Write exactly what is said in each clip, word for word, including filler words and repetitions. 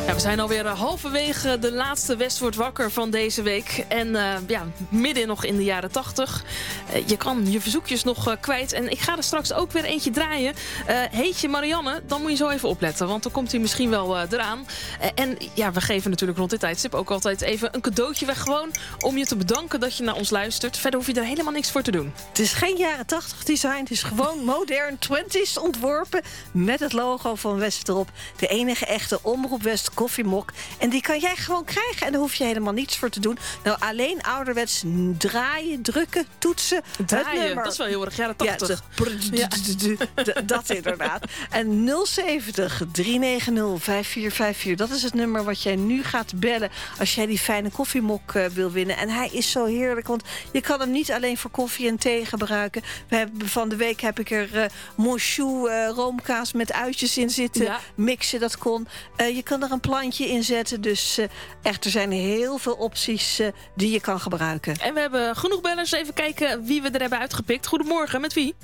Ja, we zijn alweer halverwege de laatste West wordt wakker van deze week. En uh, ja, midden nog in de jaren tachtig. Uh, je kan je verzoekjes nog uh, kwijt. En ik ga er straks ook weer eentje draaien. Uh, heet je Marianne, dan moet je zo even opletten. Want dan komt hij misschien wel uh, eraan. Uh, en ja, we geven natuurlijk rond dit tijdstip ook altijd even een cadeautje weg. Gewoon om je te bedanken dat je naar ons luistert. Verder hoef je er helemaal niks voor te doen. Het is geen jaren tachtig design. Het is gewoon modern twinties ontworpen. Met het logo van West erop. De enige echte Omroep West koffiemok. En die kan jij gewoon krijgen. En daar hoef je helemaal niets voor te doen. Nou, alleen ouderwets draaien, drukken, toetsen. Draaien, dat is wel heel erg jaren tachtig. Ja, ja. Dat inderdaad. En nul zeventig, drie negen nul, vijf vier vijf vier. Dat is het nummer wat jij nu gaat bellen als jij die fijne koffiemok uh, wil winnen. En hij is zo heerlijk, want je kan hem niet alleen voor koffie en thee gebruiken. We hebben, van de week heb ik er uh, monchou uh, roomkaas met uitjes in zitten. Ja. Mixen, dat kon. Uh, je kan er een plantje in zetten. Dus uh, echt, er zijn heel veel opties uh, die je kan gebruiken. En we hebben genoeg bellers. Even kijken wie we er hebben uitgepikt. Goedemorgen, met wie?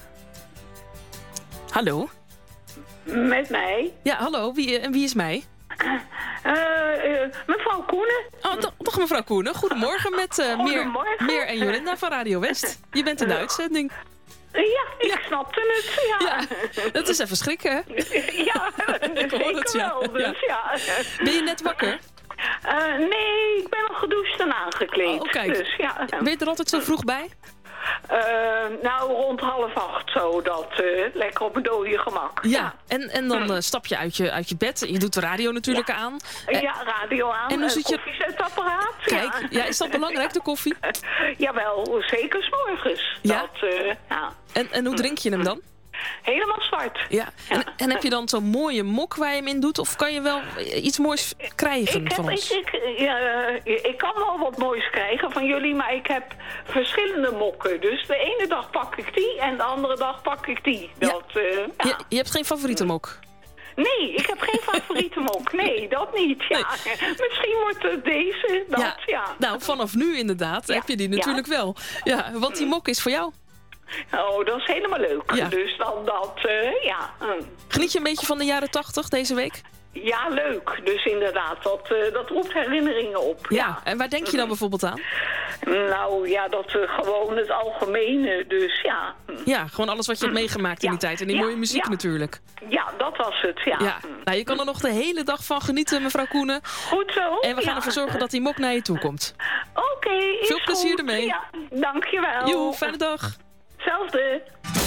Hallo? Met mij. Ja, hallo. Wie, en wie is mij? Uh, uh, mevrouw Koenen. Oh, toch, toch mevrouw Koenen. Goedemorgen met uh, Goedemorgen. Meer, Meer en Jolinda van Radio West. Je bent in de uitzending. Ja, ik ja. snapte het, ja. ja. Dat is even schrikken, hè? Ja, ik hoor het, ja. Wel, dus, ja. Ja. Ben je net wakker? Uh, nee, ik ben al gedoucht en aangekleed. Oh, kijk. Dus, ja. Ben je er altijd zo vroeg bij? Uh, nou, rond half acht zo, dat uh, lekker op een dode gemak. Ja, ja. En, en dan uh, stap je uit, je uit je bed. Je doet de radio natuurlijk ja. aan. Ja, radio aan. En hoe zit je... koffiezetapparaat. Kijk, ja. ja, is dat belangrijk, de koffie? Jawel, zeker 's morgens. Ja? Dat, uh, ja. En, en hoe drink je hem dan? Helemaal zwart. Ja. En, ja. en heb je dan zo'n mooie mok waar je hem in doet? Of kan je wel iets moois krijgen ik van heb, ons? Ik, ik, ja, ik kan wel wat moois krijgen van jullie, maar ik heb verschillende mokken. Dus de ene dag pak ik die en de andere dag pak ik die. Dat, ja. Uh, ja. je, je hebt geen favoriete mok? Nee, ik heb geen favoriete mok. Nee, dat niet. Ja. Nee. Misschien wordt het deze. Dat, ja. Ja. Nou, vanaf nu inderdaad ja. heb je die natuurlijk ja. wel. Ja, want die mok is voor jou. Oh, dat is helemaal leuk. Ja. Dus dan dat, uh, ja. Geniet je een beetje van de jaren tachtig deze week? Ja, leuk. Dus inderdaad, dat, uh, dat roept herinneringen op. Ja, ja. En waar denk je dan bijvoorbeeld aan? Nou, ja, dat uh, gewoon het algemene, dus ja. Ja, gewoon alles wat je hebt meegemaakt in die ja. tijd. En die ja. mooie muziek ja. natuurlijk. Ja, dat was het, ja. ja. Nou, je kan er nog de hele dag van genieten, mevrouw Koenen. Goed zo. En we gaan ja. ervoor zorgen dat die mok naar je toe komt. Oké, okay, veel plezier goed. ermee. Ja, dankjewel. Joe, fijne dag. Hetzelfde.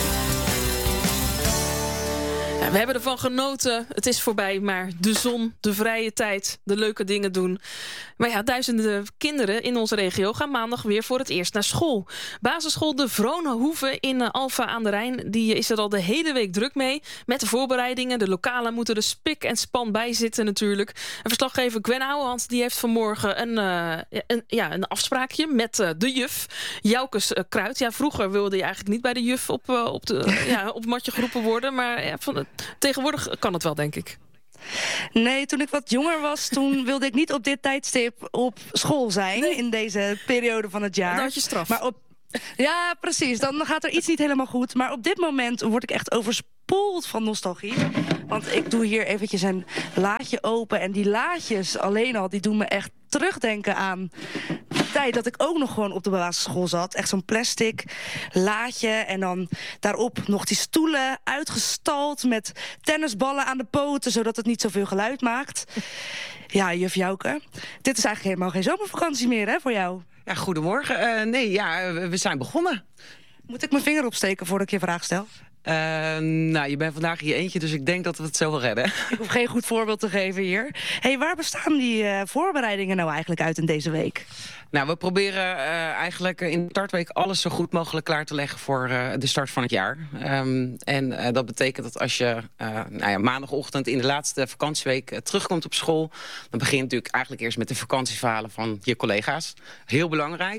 Ja, we hebben ervan genoten. Het is voorbij, maar de zon, de vrije tijd, de leuke dingen doen. Maar ja, duizenden kinderen in onze regio gaan maandag weer voor het eerst naar school. Basisschool De Vroonhoeve in Alphen aan de Rijn, die is er al de hele week druk mee. Met de voorbereidingen. De lokalen moeten er spik en span bij zitten natuurlijk. En verslaggever Gwen Ouwehand, die heeft vanmorgen een, uh, een, ja, een afspraakje met uh, de juf. Joukes uh, Kruid. Ja, vroeger wilde je eigenlijk niet bij de juf op, uh, op, de, ja, op het matje geroepen worden. Maar ja, van het, tegenwoordig kan het wel, denk ik. Nee, toen ik wat jonger was, toen wilde ik niet op dit tijdstip op school zijn. Nee. In deze periode van het jaar. Dan had je straf. Maar op... Ja, precies. Dan gaat er iets niet helemaal goed. Maar op dit moment word ik echt overspoeld van nostalgie. Want ik doe hier eventjes een laadje open. En die laadjes alleen al, die doen me echt terugdenken aan de tijd dat ik ook nog gewoon op de basisschool zat. Echt zo'n plastic laadje. En dan daarop nog die stoelen uitgestald met tennisballen aan de poten, zodat het niet zoveel geluid maakt. Ja, juf Jouke, dit is eigenlijk helemaal geen zomervakantie meer, hè, voor jou? Ja, goedemorgen. Uh, nee, ja, we zijn begonnen. Moet ik mijn vinger opsteken voordat ik je vraag stel? Uh, nou, je bent vandaag in je eentje, dus ik denk dat we het zo wel redden. Ik hoef geen goed voorbeeld te geven hier. Hey, waar bestaan die uh, voorbereidingen nou eigenlijk uit in deze week? Nou, we proberen uh, eigenlijk in de startweek alles zo goed mogelijk klaar te leggen voor uh, de start van het jaar. Um, en uh, dat betekent dat als je uh, nou ja, maandagochtend in de laatste vakantieweek uh, terugkomt op school, dan begin je natuurlijk eigenlijk eerst met de vakantieverhalen van je collega's. Heel belangrijk.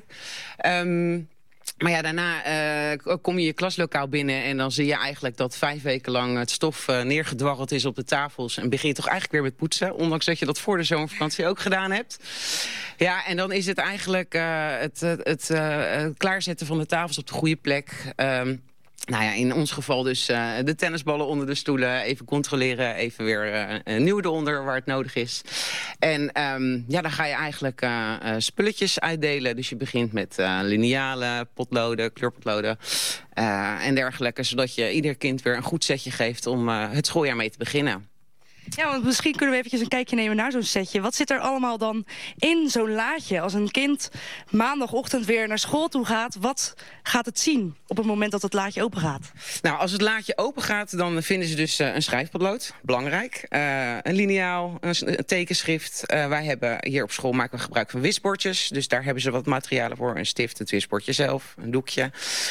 Um, Maar ja, daarna uh, kom je je klaslokaal binnen en dan zie je eigenlijk dat vijf weken lang het stof uh, neergedwarreld is op de tafels. En begin je toch eigenlijk weer met poetsen, ondanks dat je dat voor de zomervakantie ook gedaan hebt. Ja, en dan is het eigenlijk uh, het, het, het uh, klaarzetten van de tafels op de goede plek. Um, Nou ja, in ons geval dus uh, de tennisballen onder de stoelen. Even controleren, even weer uh, een nieuw eronder waar het nodig is. En um, ja, dan ga je eigenlijk uh, uh, spulletjes uitdelen. Dus je begint met uh, linealen, potloden, kleurpotloden uh, en dergelijke. Zodat je ieder kind weer een goed setje geeft om uh, het schooljaar mee te beginnen. Ja, want misschien kunnen we eventjes een kijkje nemen naar zo'n setje. Wat zit er allemaal dan in zo'n laadje? Als een kind maandagochtend weer naar school toe gaat, wat gaat het zien op het moment dat het laadje open gaat? Nou, als het laadje open gaat, dan vinden ze dus uh, een schrijfpotlood. Belangrijk. Uh, een liniaal, een, een tekenschrift. Uh, wij hebben hier op school maken we gebruik van wisbordjes. Dus daar hebben ze wat materialen voor. Een stift, het wisbordje zelf, een doekje.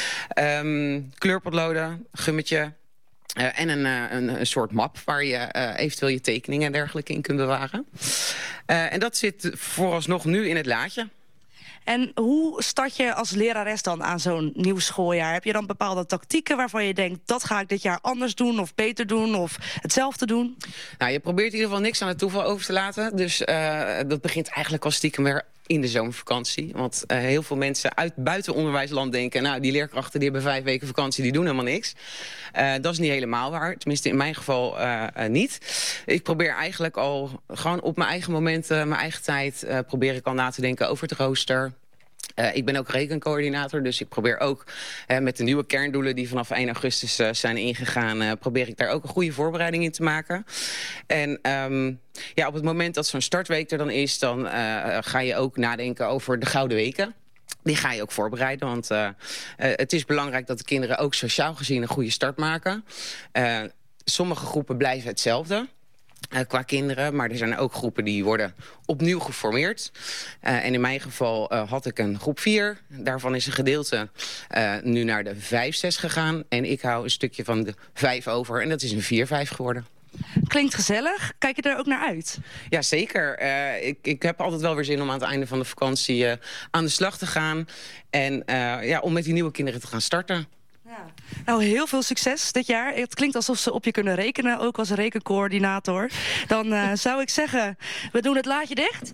Um, kleurpotloden, gummetje. Uh, en een, uh, een, een soort map waar je uh, eventueel je tekeningen en dergelijke in kunt bewaren. Uh, en dat zit vooralsnog nu in het laadje. En hoe start je als lerares dan aan zo'n nieuw schooljaar? Heb je dan bepaalde tactieken waarvan je denkt, dat ga ik dit jaar anders doen of beter doen of hetzelfde doen? Nou, je probeert in ieder geval niks aan het toeval over te laten. Dus uh, dat begint eigenlijk al stiekem weer in de zomervakantie. Want uh, heel veel mensen uit buitenonderwijsland denken, nou, die leerkrachten die hebben vijf weken vakantie, die doen helemaal niks. Uh, dat is niet helemaal waar. Tenminste, in mijn geval uh, uh, niet. Ik probeer eigenlijk al gewoon op mijn eigen momenten, mijn eigen tijd, uh, probeer ik al na te denken over het rooster. Uh, ik ben ook rekencoördinator, dus ik probeer ook uh, met de nieuwe kerndoelen die vanaf één augustus uh, zijn ingegaan, uh, probeer ik daar ook een goede voorbereiding in te maken. En um, ja, op het moment dat zo'n startweek er dan is, dan uh, ga je ook nadenken over de gouden weken. Die ga je ook voorbereiden, want uh, uh, het is belangrijk dat de kinderen ook sociaal gezien een goede start maken. Uh, sommige groepen blijven hetzelfde. Uh, qua kinderen, maar er zijn ook groepen die worden opnieuw geformeerd. Uh, en in mijn geval uh, had ik een groep vier. Daarvan is een gedeelte uh, nu naar de vijf zes gegaan. En ik hou een stukje van de vijf over en dat is een vier vijf geworden. Klinkt gezellig. Kijk je er ook naar uit? Ja, zeker. Uh, ik, ik heb altijd wel weer zin om aan het einde van de vakantie uh, aan de slag te gaan. En uh, ja, om met die nieuwe kinderen te gaan starten. Ja. Nou, heel veel succes dit jaar. Het klinkt alsof ze op je kunnen rekenen, ook als rekencoördinator. Dan uh, zou ik zeggen, we doen het laadje dicht.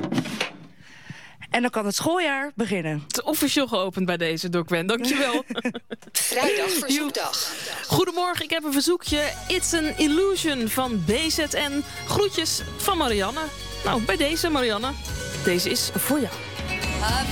En dan kan het schooljaar beginnen. Het is officieel geopend bij deze, Doc Wen. Dankjewel. Vrijdag verzoekdag. Goedemorgen, ik heb een verzoekje. It's an Illusion van B Z N. Groetjes van Marianne. Nou, bij deze, Marianne. Deze is voor jou. I've